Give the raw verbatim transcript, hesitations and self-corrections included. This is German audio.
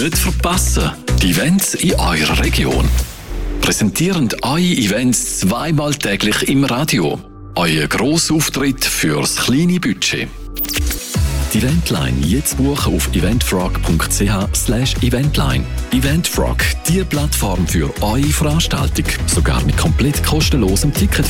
Nicht verpassen. Die Events in eurer Region. Präsentierend eure Events zweimal täglich im Radio. Euer Grossauftritt fürs kleine Budget. Die Eventline jetzt buchen auf eventfrog punkt c h slash eventline. Eventfrog, die Plattform für eure Veranstaltung. Sogar mit komplett kostenlosem Ticket.